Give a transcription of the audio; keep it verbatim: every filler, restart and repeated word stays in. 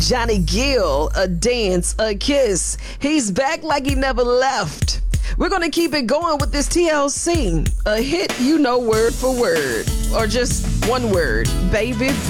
Johnny Gill, A Dance, A Kiss. He's back like he never left. We're going to keep it going with this T L C. A hit you know word for word. Or just one word. Baby,